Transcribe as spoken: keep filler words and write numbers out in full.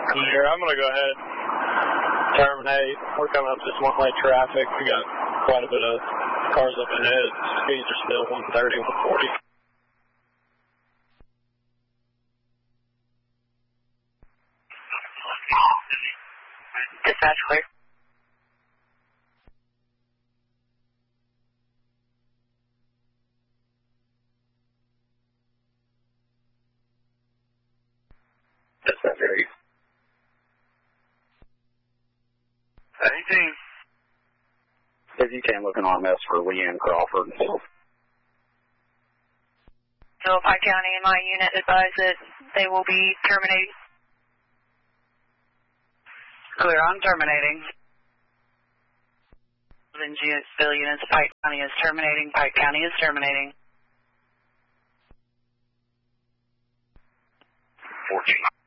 Here, I'm going to go ahead and terminate. We're coming up this one-way traffic. We got quite a bit of cars up ahead. Speeds are still one thirty, one forty. Dispatch clear. Dispatch ready. eighteen. If you can, look an R M S for Leanne Crawford. Philippi County and my unit advise that they will be terminating. Clear, I'm terminating. Then Bill units, Pike County is terminating. Pike County is terminating. fourteen.